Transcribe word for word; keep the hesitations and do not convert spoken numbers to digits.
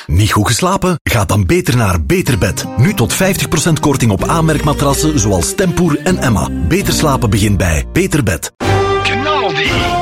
Niet goed geslapen? Ga dan beter naar Beterbed. Nu tot vijftig procent korting op aanmerkmatrassen zoals Tempoer en Emma. Beter slapen begint bij Beterbed.